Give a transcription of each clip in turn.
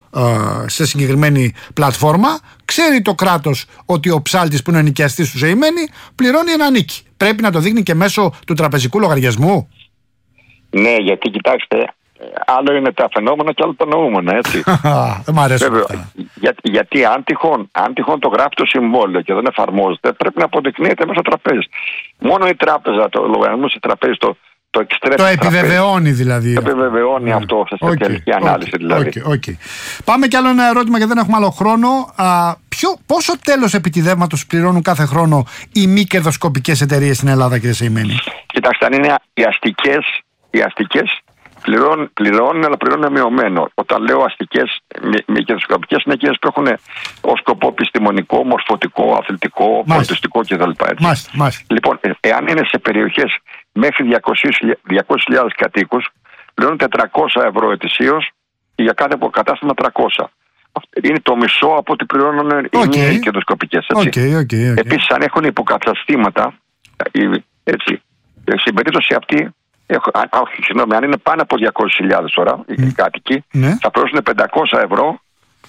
σε συγκεκριμένη πλατφόρμα, ξέρει το κράτος ότι ο ψάλτης που είναι νοικιαστής του Ζεϊμένη πληρώνει ένα νίκη. Πρέπει να το δείχνει και μέσω του τραπεζικού λογαριασμού. Ναι, γιατί κοιτάξτε, άλλο είναι τα φαινόμενα και άλλο το νοούμενο, έτσι. Δεν μ' αρέσουν αυτά. Γιατί αν τυχόν το γράφει το συμβόλαιο και δεν εφαρμόζεται, πρέπει να αποδεικνύεται μέσα στο τραπέζι. Μόνο η τράπεζα, το λογαριασμό σε τραπέζι, το επιβεβαιώνει δηλαδή. Το επιβεβαιώνει αυτό σε τελική ανάλυση δηλαδή. Πάμε κι άλλο ένα ερώτημα γιατί δεν έχουμε άλλο χρόνο. Πόσο τέλος επιτιδεύματος πληρώνουν κάθε χρόνο οι μη κερδοσκοπικές εταιρείες στην Ελλάδα, κύριε Ζεϊμένη? Κοιτάξτε, αν είναι οι αστικές πληρώνουν, αλλά πληρώνουν μειωμένο. Όταν λέω αστικές, μη κερδοσκοπικές, είναι εκείνες που έχουν ως σκοπό επιστημονικό, μορφωτικό, αθλητικό, πολιτιστικό κτλ. Λοιπόν, εάν είναι σε περιοχές μέχρι 200.000 κατοίκους, πληρώνουν 400 ευρώ ετησίως και για κάθε υποκατάστημα 300. Είναι το μισό από ό,τι πληρώνουν οι μη κερδοσκοπικές. Επίσης, αν έχουν υποκαταστήματα, έτσι, στην περίπτωση αυτή, αν είναι πάνω από 200.000 τώρα οι κάτοικοι, θα πληρώσουν 500 ευρώ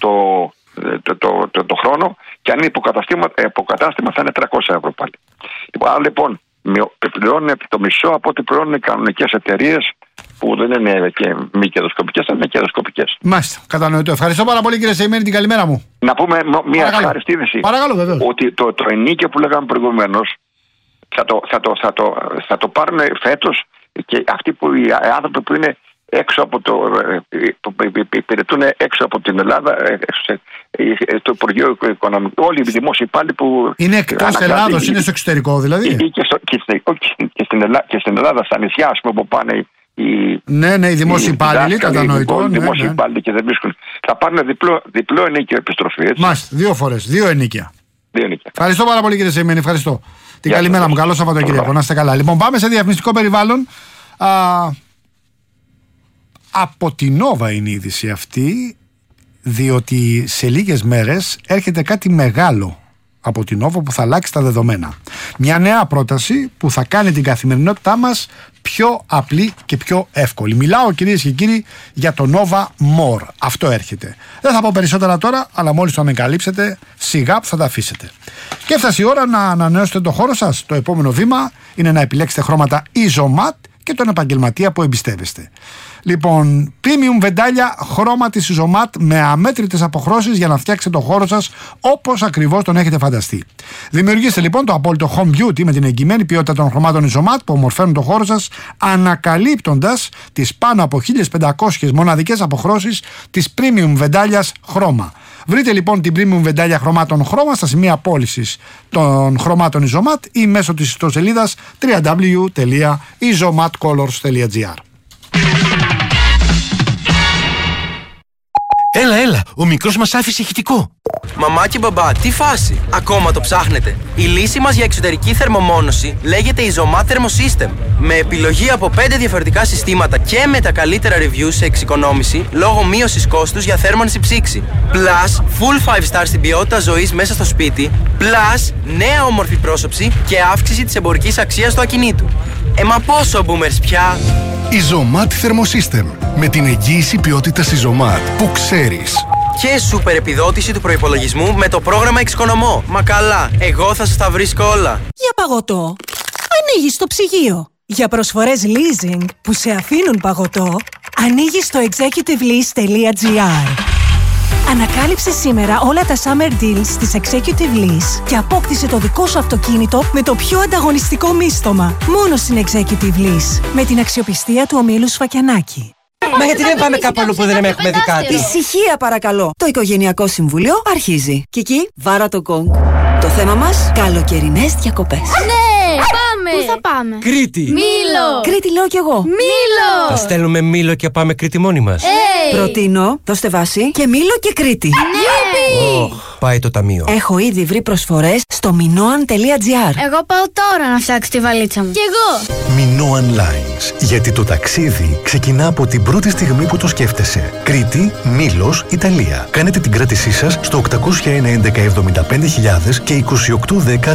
το χρόνο, και αν είναι υποκατάστημα θα είναι 300 ευρώ πάλι. Λοιπόν, πληρώνουν το μισό από ό,τι πληρώνουν οι κανονικές εταιρείες που δεν είναι και μη κερδοσκοπικές, αλλά είναι κερδοσκοπικές. Μάλιστα, κατανοητό. Ευχαριστώ πάρα πολύ, κύριε Ζεϊμένη, την καλημέρα μου. Να πούμε μια ευχαριστήση. Παρακαλώ, βεβαίως. Ότι το ενίκιο που λέγαμε προηγουμένως θα το πάρουν φέτος και αυτοί οι άνθρωποι που είναι έξω από που υπηρετούν έξω από την Ελλάδα, το Υπουργείο Οικονομικών, όλοι οι δημόσιοι υπάλληλοι που είναι εκτός Ελλάδος, είναι στο εξωτερικό δηλαδή. Και στην Ελλάδα, στα νησιά, ας πούμε, που πάνε οι δημόσιοι υπάλληλοι, κατανοητό. Οι δημόσιοι υπάλληλοι και δεν βρίσκουν. Θα πάρουν διπλό ενίκιο επιστροφή. Μάλιστα, 2 φορές, 2 ενίκια. Ευχαριστώ πάρα πολύ, κύριε Ζεϊμένη, ευχαριστώ. Την καλημέρα μου, καλό Σαββατοκύριακο, να είστε καλά. Λοιπόν, πάμε σε διαφημιστικό περιβάλλον. Από την Nova είναι η είδηση αυτή, διότι σε λίγες μέρες έρχεται κάτι μεγάλο από την Nova που θα αλλάξει τα δεδομένα. Μια νέα πρόταση που θα κάνει την καθημερινότητά μας πιο απλή και πιο εύκολη. Μιλάω, κυρίες και κύριοι, για το Nova More. Αυτό έρχεται. Δεν θα πω περισσότερα τώρα, αλλά μόλις το ανακαλύψετε, σιγά που θα τα αφήσετε. Και έφτασε η ώρα να ανανεώσετε το χώρο σας. Το επόμενο βήμα είναι να επιλέξετε χρώματα Isomat και τον επαγγελματία που εμπιστεύεστε. Λοιπόν, premium βεντάλια χρώμα της Isomat με αμέτρητες αποχρώσεις για να φτιάξετε το χώρο σας όπως ακριβώς τον έχετε φανταστεί. Δημιουργήστε λοιπόν το απόλυτο home beauty με την εγγυημένη ποιότητα των χρωμάτων Isomat που ομορφαίνουν το χώρο σας, ανακαλύπτοντας τις πάνω από 1.500 μοναδικές αποχρώσεις της premium βεντάλιας χρώμα. Βρείτε λοιπόν την premium βεντάλια χρωμάτων χρώμα στα σημεία πώλησης των χρωμάτων Isomat ή μέσω της ιστοσελίδας www.isomatcolors.gr. Έλα, ο μικρός μας άφησε ηχητικό. Μαμά και μπαμπά, τι φάση? Ακόμα το ψάχνετε? Η λύση μας για εξωτερική θερμομόνωση λέγεται Isomat Thermosystem. Με επιλογή από 5 διαφορετικά συστήματα και με τα καλύτερα reviews σε εξοικονόμηση λόγω μείωσης κόστους για θέρμανση ψήξη. Plus, full 5 star στην ποιότητα ζωής μέσα στο σπίτι. Plus, νέα όμορφη πρόσωψη και αύξηση της εμπορικής αξίας του ακινήτου. Μα πόσο boomers πια? Isomat Thermosystem. Με την εγγύηση ποιότητας Isomat που ξέρεις. Και σούπερ επιδότηση του προϋπολογισμού με το πρόγραμμα Εξοικονομώ. Μα καλά, εγώ θα σας τα βρίσκω όλα. Για παγωτό, ανοίγεις το ψυγείο. Για προσφορές leasing που σε αφήνουν παγωτό, ανοίγεις το executivelease.gr. Ανακάλυψε σήμερα όλα τα summer deals της Executive Lease και απόκτησε το δικό σου αυτοκίνητο με το πιο ανταγωνιστικό μίστομα. Μόνο στην Executive Lease. Με την αξιοπιστία του ομίλου Σφακιανάκη. Μα γιατί δεν πάμε κάπου αλλού που δεν έχουμε δει κάτι? Ησυχία παρακαλώ. Το Οικογενειακό Συμβούλιο αρχίζει. Κική, βάρα το γκονγκ. Το θέμα μας, καλοκαιρινές διακοπές. Ναι, πάμε! Πού θα πάμε? Κρήτη! Μήλο! Κρήτη λέω κι εγώ. Μήλο! Θα στέλνουμε Μήλο και πάμε Κρήτη μόνοι μας. Προτείνω, δώστε βάση και Μήλο και Κρήτη. Ναι! Πάει το ταμείο. Έχω ήδη βρει προσφορές στο minoan.gr. Εγώ πάω τώρα να φτιάξω τη βαλίτσα μου. Κι εγώ! Minoan Lines. Γιατί το ταξίδι ξεκινά από την πρώτη στιγμή που το σκέφτεσαι. Κρήτη, Μήλος, Ιταλία. Κάνετε την κράτησή σας στο 801 11 και 2810 399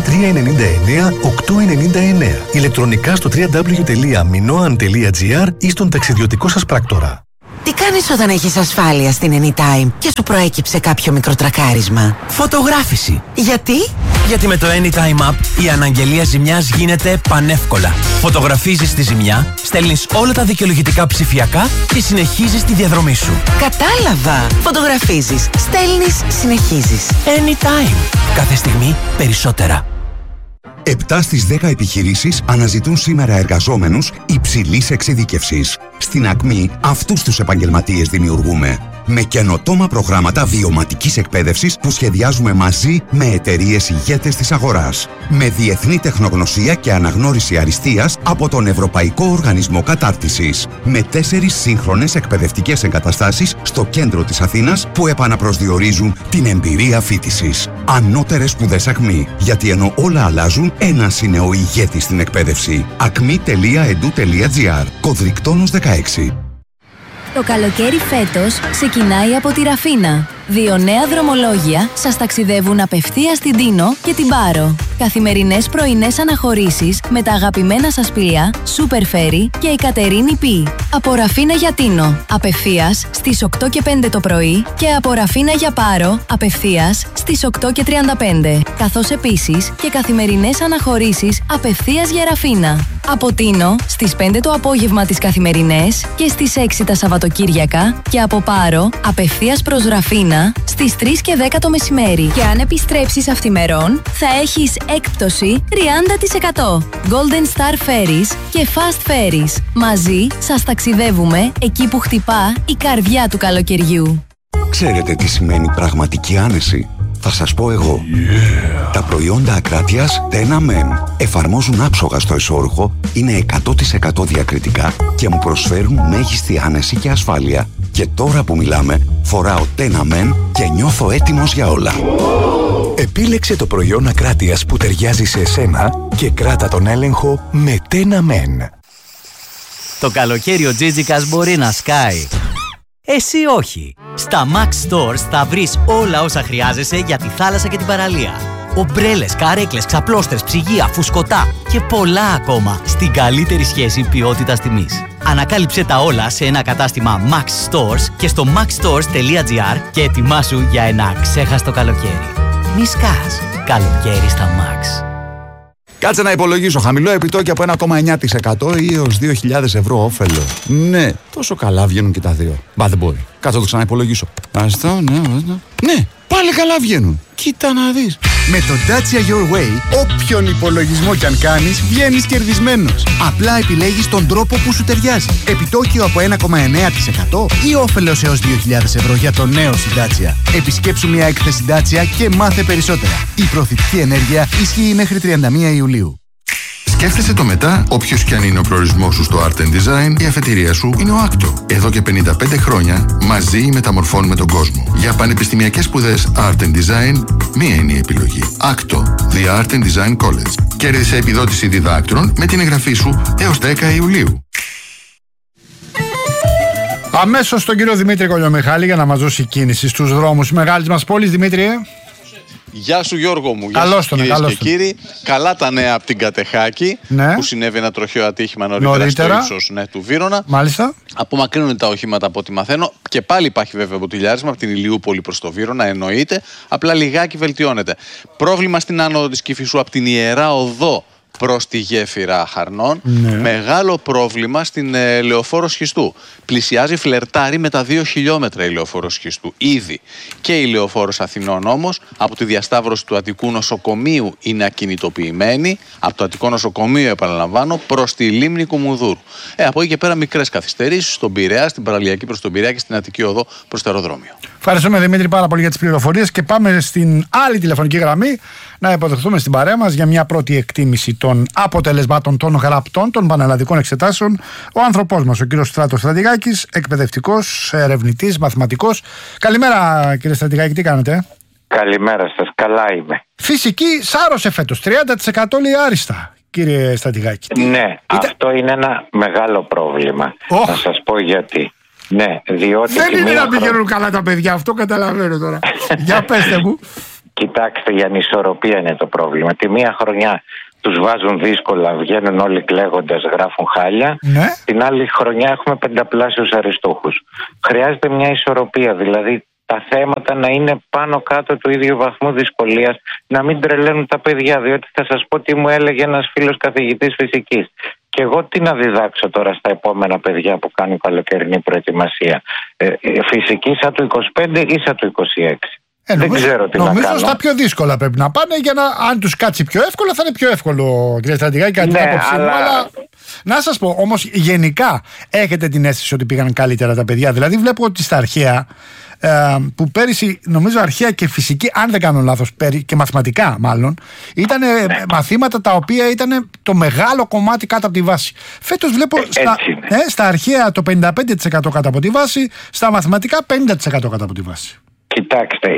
899. Ηλεκτρονικά στο www.minoan.gr ή στον ταξιδιωτικό σας πράκτορα. Τι κάνεις όταν έχεις ασφάλεια στην Anytime και σου προέκυψε κάποιο μικροτρακάρισμα? Φωτογράφηση. Γιατί? Γιατί με το Anytime App η αναγγελία ζημιάς γίνεται πανεύκολα. Φωτογραφίζεις τη ζημιά, στέλνεις όλα τα δικαιολογητικά ψηφιακά και συνεχίζεις τη διαδρομή σου. Κατάλαβα. Φωτογραφίζεις, στέλνεις, συνεχίζεις. Anytime. Κάθε στιγμή περισσότερα. 7 στις 10 επιχειρήσεις αναζητούν σήμερα εργαζόμενους υψηλής εξειδίκευσης. Στην Ακμή αυτούς τους επαγγελματίες δημιουργούμε. Με καινοτόμα προγράμματα βιωματικής εκπαίδευσης που σχεδιάζουμε μαζί με εταιρείες ηγέτες της αγοράς. Με διεθνή τεχνογνωσία και αναγνώριση αριστείας από τον Ευρωπαϊκό Οργανισμό Κατάρτισης. Με 4 σύγχρονες εκπαιδευτικές εγκαταστάσεις στο κέντρο της Αθήνας που επαναπροσδιορίζουν την εμπειρία φοιτησης. Ανώτερες σπουδές Ακμή. Γιατί ενώ όλα αλλάζουν, ένας είναι ο ηγέτης στην εκπαίδευση. acmi.edu.gr. Κωδρικτόνος 16. Το καλοκαίρι φέτος ξεκινάει από τη Ραφίνα. 2 νέα δρομολόγια σας ταξιδεύουν απευθείας στην Τίνο και την Πάρο. Καθημερινές πρωινές αναχωρήσεις με τα αγαπημένα σας πλοία Super Ferry και η Κατερίνη Πι. Από Ραφίνα για Τίνο, απευθείας στις 8 και 5 το πρωί και από Ραφίνα για Πάρο, απευθείας στις 8 και 35. Καθώς επίσης και καθημερινές αναχωρήσεις απευθείας για Ραφίνα. Από Τίνο στις 5 το απόγευμα τις καθημερινές και στις 6 τα Σαββατοκύριακα και από Πάρο απευθείας προς Ραφίνα στις 3 και 10 το μεσημέρι. Και αν επιστρέψεις αυθημερών θα έχεις έκπτωση 30%. Golden Star Ferries και Fast Ferries. Μαζί σας ταξιδεύουμε εκεί που χτυπά η καρδιά του καλοκαιριού. Ξέρετε τι σημαίνει πραγματική άνεση? Θα σας πω εγώ. Τα προϊόντα ακράτειας Tena Men εφαρμόζουν άψογα στο εσώρουχο, είναι 100% διακριτικά και μου προσφέρουν μέγιστη άνεση και ασφάλεια. Και τώρα που μιλάμε, φοράω Tena Men και νιώθω έτοιμος για όλα. Επίλεξε το προϊόν ακράτειας που ταιριάζει σε εσένα και κράτα τον έλεγχο με Tena Men. Το καλοκαίρι ο Τζίτζικας μπορεί να σκάει. Εσύ όχι. Στα Max Stores θα βρεις όλα όσα χρειάζεσαι για τη θάλασσα και την παραλία. Ομπρέλες, καρέκλες, ξαπλώστρες, ψυγεία, φουσκωτά και πολλά ακόμα στην καλύτερη σχέση ποιότητας-τιμής. Ανακάλυψε τα όλα σε ένα κατάστημα Max Stores και στο maxstores.gr και ετοιμάσου για ένα ξέχαστο καλοκαίρι. Μη σκάς. Καλοκαίρι στα Max. Κάτσε να υπολογίσω. Χαμηλό επιτόκιο από 1,9% ή έως 2.000 ευρώ όφελο. Ναι, τόσο καλά βγαίνουν και τα δύο. Μπα, δεν μπορεί. Κάτσε να το ξαναυπολογίσω. Αυτό, ναι, πάλι καλά βγαίνουν. Κοίτα να δεις. Με το Dacia Your Way, όποιον υπολογισμό κι αν κάνεις, βγαίνεις κερδισμένος. Απλά επιλέγεις τον τρόπο που σου ταιριάζει. Επιτόκιο από 1,9% ή όφελος έως 2.000 ευρώ για το νέο Dacia. Επισκέψου μια έκθεση Dacia και μάθε περισσότερα. Η προωθητική ενέργεια ισχύει μέχρι 31 Ιουλίου. Σκέφτεσαι το μετά, όποιος κι αν είναι ο προορισμός σου στο Art and Design, η αφετηρία σου είναι ο Acto. Εδώ και 55 χρόνια, μαζί μεταμορφώνουμε τον κόσμο. Για πανεπιστημιακές σπουδές Art and Design, μία είναι η επιλογή. Acto, The Art and Design College. Κέρδισε επιδότηση διδάκτρων με την εγγραφή σου έως 10 Ιουλίου. Αμέσως τον κύριο Δημήτρη Κολιομιχάλη για να μας δώσει κίνηση στους δρόμους μεγάλης μας πόλης. Δημήτριε. Γεια σου Γιώργο μου, καλώς τον, κυρίες και κύριοι. Καλά τα νέα από την Κατεχάκη, ναι, που συνέβη ένα τροχαίο ατύχημα νωρίτερα στο ύψος του Βύρωνα. Μάλιστα. Απομακρύνουν τα οχήματα από ό,τι μαθαίνω και πάλι υπάρχει βέβαια μποτιλιάρισμα από την Ηλιούπολη προς το Βύρωνα, εννοείται, απλά λιγάκι βελτιώνεται. Πρόβλημα στην άνοδο της Κηφισού από την Ιερά Οδό προς τη γέφυρα Χαρνών. Ναι. Μεγάλο πρόβλημα στην Λεωφόρο Σχιστού. Πλησιάζει, φλερτάρει με τα 2 χιλιόμετρα η Λεωφόρο Σχιστού ήδη. Και η Λεωφόρος Αθηνών όμως από τη διασταύρωση του Αττικού Νοσοκομείου είναι ακινητοποιημένη. Από το Αττικό Νοσοκομείο, επαναλαμβάνω, προς τη Λίμνη Κουμουνδούρου. Από εκεί και πέρα μικρές καθυστερήσεις στον Πειραιά, στην παραλιακή προς τον Πειραιά και στην Αττική Οδό προς το αεροδρόμιο. Ευχαριστούμε Δημήτρη πάρα πολύ για τις πληροφορίες και πάμε στην άλλη τηλεφωνική γραμμή να υποδεχθούμε στην παρέα μας για μια πρώτη εκτίμηση των αποτελεσμάτων των γραπτών των πανελλαδικών εξετάσεων ο άνθρωπός μας, ο κύριος Στράτος Στρατηγάκης, εκπαιδευτικός, ερευνητής, μαθηματικός. Καλημέρα κύριε Στρατηγάκη, τι κάνετε? Καλημέρα σας, καλά είμαι. Φυσική σάρωσε φέτος, 30% λέει άριστα. Κύριε Στρατηγάκη. Ναι, αυτό είναι ένα μεγάλο πρόβλημα. Να σας πω γιατί. Ναι, διότι δεν είναι να πηγαίνουν καλά τα παιδιά, αυτό καταλαβαίνω τώρα. Για πέστε μου. Κοιτάξτε, η ανισορροπία είναι το πρόβλημα. Τη μία χρονιά τους βάζουν δύσκολα, βγαίνουν όλοι κλαίγοντας, γράφουν χάλια. Ναι. Την άλλη χρονιά έχουμε πενταπλάσιους αριστούχους. Χρειάζεται μια ισορροπία, δηλαδή τα θέματα να είναι πάνω κάτω του ίδιου βαθμού δυσκολίας, να μην τρελαίνουν τα παιδιά, διότι θα σας πω τι μου έλεγε ένας φίλος καθηγητής φυσικής. Και εγώ τι να διδάξω τώρα στα επόμενα παιδιά που κάνουν καλοκαιρινή προετοιμασία, φυσική σαν του 25 ή σαν του 26? Δεν ξέρω τι να κάνω. Νομίζω στα πιο δύσκολα πρέπει να πάνε, για να, αν τους κάτσει πιο εύκολα θα είναι πιο εύκολο, κύριε Στρατηγάκη, κατά την άποψή μου. Αλλά να σας πω, όμως γενικά έχετε την αίσθηση ότι πήγαν καλύτερα τα παιδιά? Δηλαδή βλέπω ότι στα αρχαία, που πέρυσι νομίζω αρχαία και φυσική, αν δεν κάνω λάθος, και μαθηματικά μάλλον, ήταν μαθήματα τα οποία ήταν το μεγάλο κομμάτι κάτω από τη βάση. Φέτος βλέπω στα αρχαία το 55% κάτω από τη βάση, στα μαθηματικά 50% κάτω από τη βάση. Κοιτάξτε,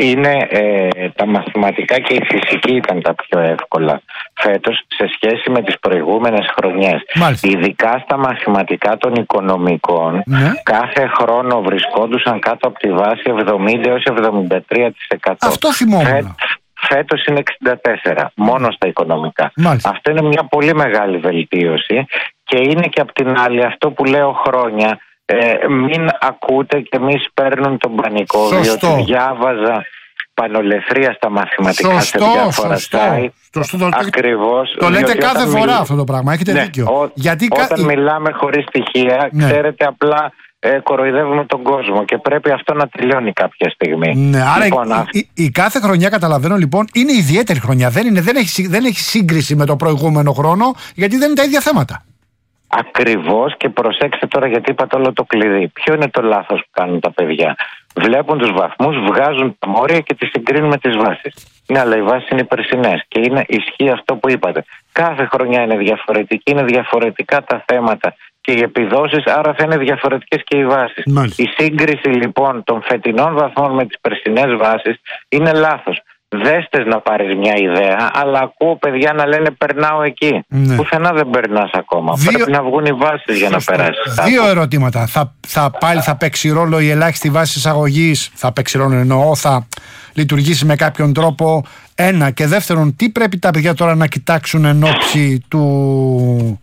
τα μαθηματικά και η φυσική ήταν τα πιο εύκολα φέτος σε σχέση με τις προηγούμενες χρονιές. Μάλιστα. Ειδικά στα μαθηματικά των οικονομικών, κάθε χρόνο βρισκόντουσαν κάτω από τη βάση 70 έως 73%. Αυτό θυμόμουν. Φέτος είναι 64%, μόνο στα οικονομικά. Μάλιστα. Αυτό είναι μια πολύ μεγάλη βελτίωση και είναι και απ' την άλλη αυτό που λέω χρόνια. Μην ακούτε και μη σπέρνουν τον πανικό. Σωστό. Διότι διάβαζα πανολεθρία στα μαθηματικά σε διάφορα site. Ακριβώς. Το λέτε κάθε φορά αυτό το πράγμα. Έχετε δίκιο. Όταν μιλάμε χωρίς στοιχεία, ξέρετε, απλά κοροϊδεύουμε τον κόσμο και πρέπει αυτό να τελειώνει κάποια στιγμή. Ναι, άρα η κάθε χρονιά, καταλαβαίνω λοιπόν, είναι ιδιαίτερη χρονιά. Δεν έχει σύγκριση με το προηγούμενο χρόνο, γιατί δεν είναι τα ίδια θέματα. Ακριβώς, και προσέξτε τώρα, γιατί είπατε όλο το κλειδί. Ποιο είναι το λάθος που κάνουν τα παιδιά? Βλέπουν τους βαθμούς, βγάζουν τα μόρια και τις συγκρίνουν με τις βάσεις. Ναι, αλλά οι βάσεις είναι οι περσινές και ισχύει αυτό που είπατε. Κάθε χρονιά είναι διαφορετική, είναι διαφορετικά τα θέματα και οι επιδόσεις, άρα θα είναι διαφορετικές και οι βάσεις. Μάλιστα. Η σύγκριση λοιπόν των φετινών βαθμών με τις περσινές βάσεις είναι λάθος. Δέστες να πάρεις μια ιδέα, αλλά ακούω παιδιά να λένε περνάω εκεί. Ναι. Πουθενά δεν περνάς ακόμα. Πρέπει να βγουν οι βάσεις για να περάσεις. Δύο ερωτήματα. Πάλι θα παίξει ρόλο η ελάχιστη βάση εισαγωγής? Θα παίξει ρόλο, εννοώ, θα λειτουργήσει με κάποιον τρόπο? Ένα. Και δεύτερον, τι πρέπει τα παιδιά τώρα να κοιτάξουν εν ώψη του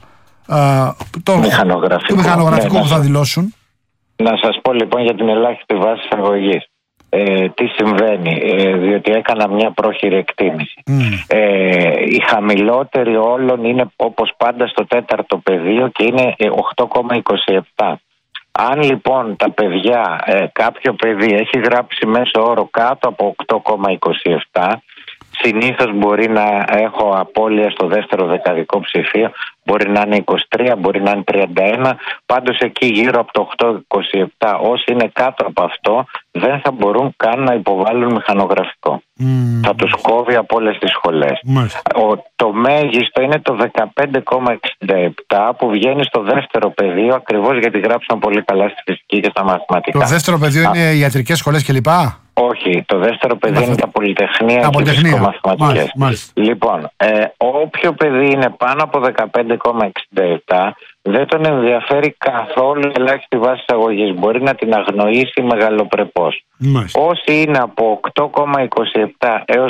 μηχανογραφικού που θα δηλώσουν? Να σας πω λοιπόν για την ελάχιστη βάση εισαγωγής. Τι συμβαίνει, διότι έκανα μια πρόχειρη εκτίμηση. Η χαμηλότερη όλων είναι όπως πάντα στο 4ο πεδίο και είναι 8,27. Αν λοιπόν τα παιδιά, κάποιο παιδί έχει γράψει μέσο όρο κάτω από 8,27, συνήθως μπορεί να έχω απώλεια στο δεύτερο δεκαδικό ψηφίο, μπορεί να είναι 23, μπορεί να είναι 31, πάντως εκεί γύρω από το 8,27, όσοι είναι κάτω από αυτό δεν θα μπορούν καν να υποβάλουν μηχανογραφικό. Θα τους κόβει από όλες τις σχολές. Το μέγιστο είναι το 15,67 που βγαίνει στο δεύτερο πεδίο, ακριβώς γιατί γράψαν πολύ καλά στη φυσική και στα μαθηματικά. Το δεύτερο πεδίο είναι οι ιατρικές σχολές κλπ? Όχι, το δεύτερο παιδί είναι τα πολυτεχνία και οι φυσικομαθηματικές. Λοιπόν, όποιο παιδί είναι πάνω από 15,67 δεν τον ενδιαφέρει καθόλου η ελάχιστη βάση εισαγωγής. Μπορεί να την αγνοήσει μεγαλοπρεπώς. Όσοι είναι από 8,27 έως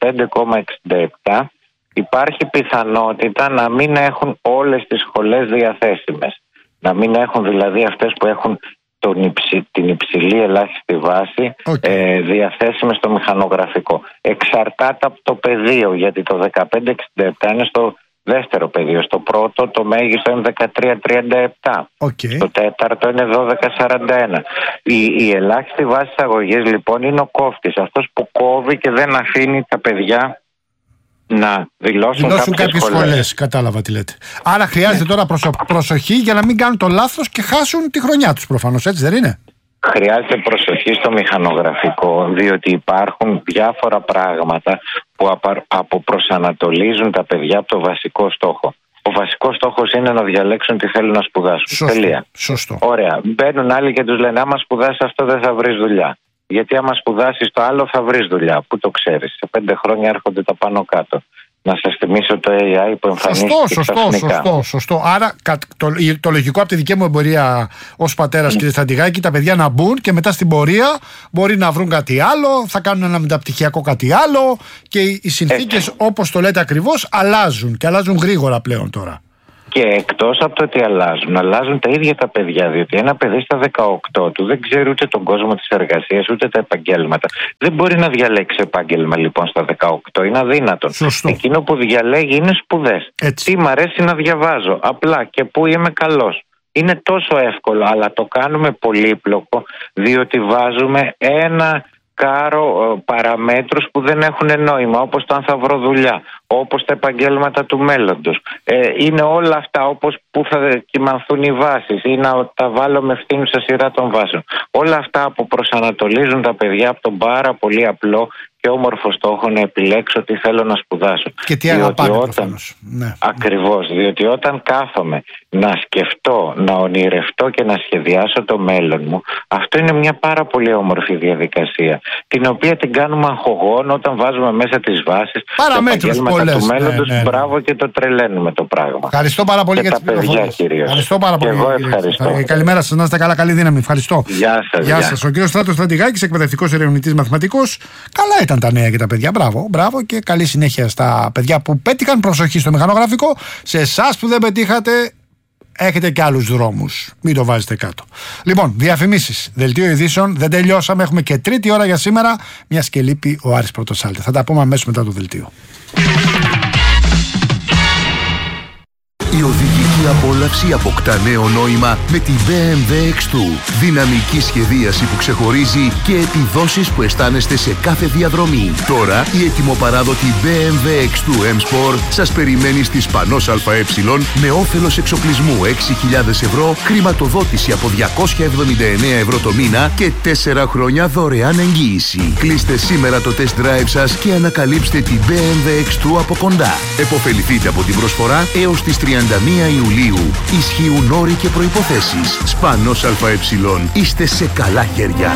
15,67 υπάρχει πιθανότητα να μην έχουν όλες τις σχολές διαθέσιμες. Να μην έχουν δηλαδή αυτές που έχουν την υψηλή ελάχιστη βάση διαθέσιμες στο μηχανογραφικό. Εξαρτάται από το πεδίο, γιατί το 1567 είναι στο δεύτερο πεδίο. Στο πρώτο το μέγιστο είναι 13,37. Το τέταρτο είναι 12,41. Η ελάχιστη βάση εισαγωγής λοιπόν είναι ο κόφτης. Αυτός που κόβει και δεν αφήνει τα παιδιά να δηλώσουν κάποιες σχολές. Κατάλαβα τι λέτε. Άρα χρειάζεται τώρα προσοχή για να μην κάνουν το λάθος και χάσουν τη χρονιά τους προφανώς, έτσι δεν είναι? Χρειάζεται προσοχή στο μηχανογραφικό, διότι υπάρχουν διάφορα πράγματα που αποπροσανατολίζουν τα παιδιά από το βασικό στόχο. Ο βασικός στόχος είναι να διαλέξουν τι θέλουν να σπουδάσουν. Τελεία. Σωστό. Ωραία. Μπαίνουν άλλοι και τους λένε άμα σπουδάσεις αυτό δεν θα βρεις δουλειά. Γιατί άμα σπουδάσεις το άλλο θα βρεις δουλειά. Πού το ξέρεις? Σε 5 χρόνια έρχονται τα πάνω κάτω. Να σας θυμίσω το AI που εμφανίστηκε ξαφνικά. Σωστό. Άρα το λογικό από τη δική μου εμπειρία ως πατέρας, κύριε Στρατηγάκη, τα παιδιά να μπουν και μετά στην πορεία μπορεί να βρουν κάτι άλλο, θα κάνουν ένα μεταπτυχιακό κάτι άλλο και οι συνθήκες, όπως το λέτε ακριβώς, αλλάζουν και αλλάζουν γρήγορα πλέον τώρα. Και εκτός από το ότι αλλάζουν τα ίδια τα παιδιά, διότι ένα παιδί στα 18 του δεν ξέρει ούτε τον κόσμο της εργασίας ούτε τα επαγγέλματα. Δεν μπορεί να διαλέξει επάγγελμα λοιπόν στα 18, είναι αδύνατον. Σωστό. Εκείνο που διαλέγει είναι σπουδές. Τι μ' αρέσει να διαβάζω, απλά και πού είμαι καλός. Είναι τόσο εύκολο, αλλά το κάνουμε πολύπλοκο, διότι βάζουμε ένα κάρο παραμέτρους που δεν έχουν νόημα, όπως το αν θα βρω δουλειά, όπως τα επαγγέλματα του μέλλοντος. Είναι όλα αυτά, όπως που θα κυμανθούν οι βάσεις ή να τα βάλω με ευθύνουσα σειρά των βάσεων. Όλα αυτά που προσανατολίζουν τα παιδιά από τον πάρα πολύ απλό και όμορφο στόχο να επιλέξω τι θέλω να σπουδάσω. Και τι αγαπάνε προφανώς. Ναι. Ακριβώς, διότι όταν κάθομαι να σκεφτώ, να ονειρευτώ και να σχεδιάσω το μέλλον μου, αυτό είναι μια πάρα πολύ όμορφη διαδικασία, την οποία την κάνουμε αγχογόν όταν βάζουμε μέσα τις βάσεις, τα επαγγέλματα του μέλλοντος, μπράβο, και το τρελαίνουμε το πράγμα. Ευχαριστώ πάρα πολύ για τις πληροφορίες. Ευχαριστώ πάρα πολύ. Εγώ ευχαριστώ. Καλημέρα σας, να είστε καλά, καλή δύναμη. Ευχαριστώ. Γεια σας. Ο κύριος Στράτος Στρατηγάκης, εκπαιδευτικός ερευνητής μαθηματικός. Καλά ήταν τα νέα για τα παιδιά. Μπράβο και καλή συνέχεια στα παιδιά που πέτυχαν. Προσοχή στο μηχανογραφικό. Σε εσάς που δεν πετύχατε, έχετε και άλλους δρόμους. Μην το βάζετε κάτω. Λοιπόν, διαφημίσεις. Δελτίο ειδήσεων. Δεν τελειώσαμε. Έχουμε και τρίτη ώρα για σήμερα. Μιας και λείπει ο Άρης Πρωτοσάλτη. Θα τα πούμε αμέσως μετά το δελτίο. Η οδηγική απόλαυση αποκτά νέο νόημα με τη BMW X2. Δυναμική σχεδίαση που ξεχωρίζει και επιδόσεις που αισθάνεστε σε κάθε διαδρομή. Τώρα η ετοιμοπαράδοτη BMW X2 M Sport σας περιμένει στη Σπανός ΑΕ με όφελος εξοπλισμού 6.000 ευρώ, χρηματοδότηση από 279 ευρώ το μήνα και 4 χρόνια δωρεάν εγγύηση. Κλείστε σήμερα το test drive σας και ανακαλύψτε τη BMW X2 από κοντά. Εποφεληθείτε από την προσφορά έως τις 31 Ιουλίου. Ισχύουν όροι και προϋποθέσεις. Σπανός ΑΕ. Είστε σε καλά χέρια.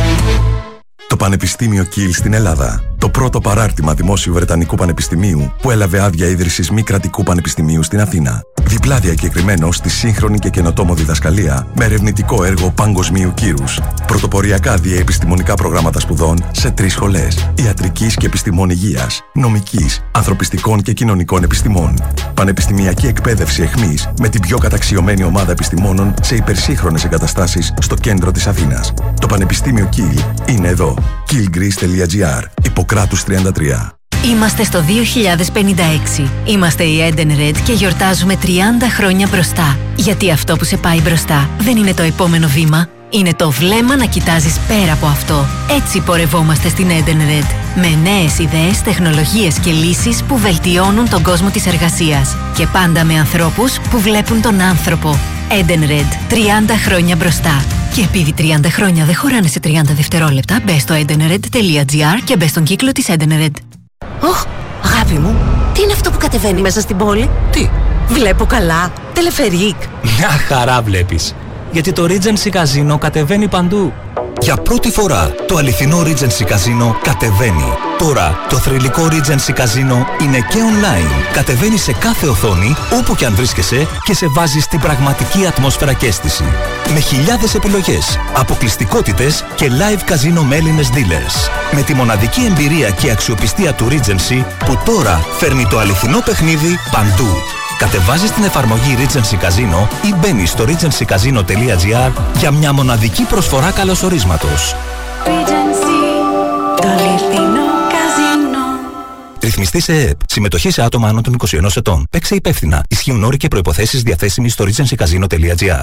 Το Πανεπιστήμιο Κιλ στην Ελλάδα. Το πρώτο παράρτημα δημόσιου Βρετανικού Πανεπιστημίου που έλαβε άδεια ίδρυσης μη κρατικού πανεπιστημίου στην Αθήνα. Διπλά διακεκριμένο στη σύγχρονη και καινοτόμο διδασκαλία με ερευνητικό έργο παγκοσμίου κύρους. Πρωτοποριακά διαεπιστημονικά προγράμματα σπουδών σε 3 σχολές. Ιατρικής και επιστημών υγείας, νομικής, ανθρωπιστικών και κοινωνικών επιστημών. Πανεπιστημιακή εκπαίδευση εχμής με την πιο καταξιωμένη ομάδα επιστημόνων σε υπερσύγχρονες εγκαταστάσεις στο κέντρο της Αθήνας. Το Πανεπιστήμιο Κιλ είναι εδώ. killgreece.gr. Ιπποκράτους 33. Είμαστε στο 2056. Είμαστε η Edenred και γιορτάζουμε 30 χρόνια μπροστά. Γιατί αυτό που σε πάει μπροστά δεν είναι το επόμενο βήμα. Είναι το βλέμμα να κοιτάζεις πέρα από αυτό. Έτσι πορευόμαστε στην Edenred. Με νέες ιδέες, τεχνολογίες και λύσεις που βελτιώνουν τον κόσμο της εργασίας. Και πάντα με ανθρώπους που βλέπουν τον άνθρωπο. Edenred. 30 χρόνια μπροστά. Και επειδή 30 χρόνια δεν χωράνε σε 30 δευτερόλεπτα, μπες στο edenred.gr και μπες στον κύκλο της Edenred. Ωχ, αγάπη μου, τι είναι αυτό που κατεβαίνει μέσα στην πόλη? Τι? Βλέπω καλά, τελεφερίκ. Μια χαρά βλέπεις. Γιατί το Regency Casino κατεβαίνει παντού. Για πρώτη φορά, το αληθινό Regency Casino κατεβαίνει. Τώρα, το θρυλικό Regency Casino είναι και online. Κατεβαίνει σε κάθε οθόνη, όπου και αν βρίσκεσαι, και σε βάζει στην πραγματική ατμόσφαιρα και αίσθηση. Με χιλιάδες επιλογές, αποκλειστικότητες και live casino με Έλληνες dealers. Με τη μοναδική εμπειρία και αξιοπιστία του Regency, που τώρα φέρνει το αληθινό παιχνίδι παντού. Κατεβάζεις την εφαρμογή Regency Casino ή μπαίνεις στο regencycasino.gr για μια μοναδική προσφορά καλωσορίσματος. Regency, το αληθινό καζίνο. Ρυθμιστή σε ΕΕΠ. Συμμετοχή σε άτομα άνω των 21 ετών. Παίξε υπεύθυνα. Ισχύουν όροι και προϋποθέσεις διαθέσιμοι στο regencycasino.gr.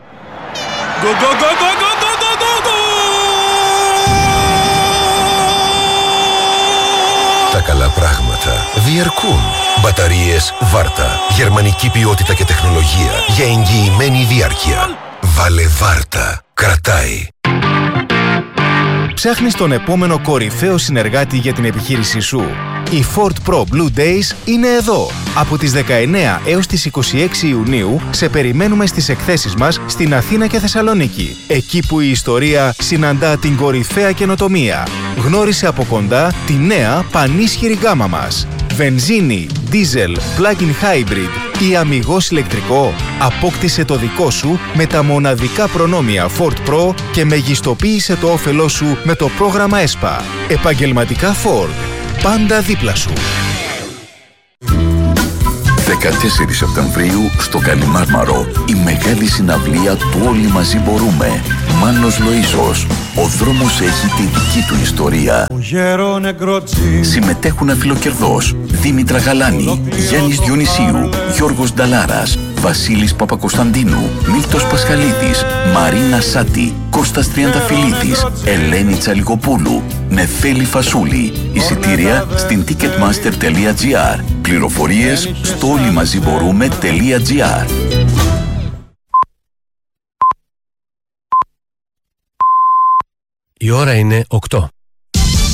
Τα καλά πράγματα διαρκούν. Μπαταρίες Βάρτα. Γερμανική ποιότητα και τεχνολογία για εγγυημένη διάρκεια. Βάλε Βάρτα. Κρατάει. Ψάχνεις τον επόμενο κορυφαίο συνεργάτη για την επιχείρησή σου? Οι Ford Pro Blue Days είναι εδώ. Από τις 19 έως τις 26 Ιουνίου σε περιμένουμε στις εκθέσεις μας στην Αθήνα και Θεσσαλονίκη. Εκεί που η ιστορία συναντά την κορυφαία καινοτομία. Γνώρισε από κοντά τη νέα πανίσχυρη γκάμα μας. Βενζίνη, δίζελ, plug-in hybrid ή αμιγώς ηλεκτρικό. Απόκτησε το δικό σου με τα μοναδικά προνόμια Ford Pro και μεγιστοποίησε το όφελό σου με το πρόγραμμα ESPA. Επαγγελματικά Ford. Πάντα δίπλα σου. 14 Σεπτεμβρίου στο Καλιμάρμαρο η μεγάλη συναυλία του Όλοι Μαζί Μπορούμε. Μάνος Λοΐζος. Ο δρόμος έχει τη δική του ιστορία. Συμμετέχουν αφιλοκερδός Δήμητρα Γαλάνη, Γιάννης Διονυσίου, Γιώργος Νταλάρας, Βασίλης Παπακοσταντίνου, Μίλτος Πασχαλίδης, Μαρίνα Σάτη, Κώστας Τριανταφυλλίδης, Ελένη Τσαλικοπούλου, Νεφέλη Φασούλη. Εισιτήρια στην ticketmaster.gr. Πληροφορίες στο όλοιμαζιμπορούμε.gr. Η ώρα είναι 8.